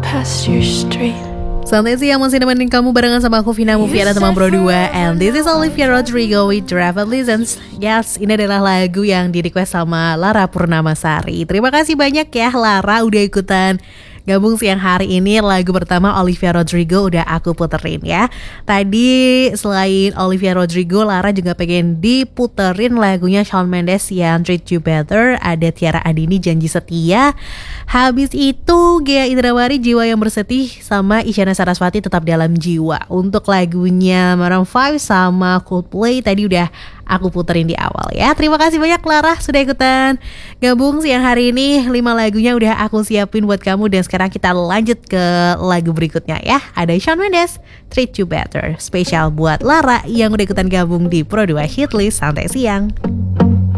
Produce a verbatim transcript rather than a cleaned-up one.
past your street. Santai sih yang masih nemenin kamu barengan sama aku Vina Movie ada teman Pro dua. And this is Olivia Rodrigo with Driver License. Yes, ini adalah lagu yang di request sama Lara Purnamasari. Terima kasih banyak ya Lara udah ikutan gabung siang hari ini. Lagu pertama Olivia Rodrigo udah aku puterin ya. Tadi selain Olivia Rodrigo, Lara juga pengen diputerin lagunya Shawn Mendes yang Treat You Better. Ada Tiara Andini Janji Setia. Habis itu Ghea Indrawari Jiwa Yang Bersedih sama Isyana Sarasvati Tetap Dalam Jiwa. Untuk lagunya Maroon five sama Coldplay tadi udah aku puterin di awal ya. Terima kasih banyak Lara sudah ikutan gabung siang hari ini. Lima lagunya udah aku siapin buat kamu. Dan sekarang kita lanjut ke lagu berikutnya ya. Ada Shawn Mendes, Treat You Better. Spesial buat Lara yang udah ikutan gabung di Pro dua Hitlist Santai Siang.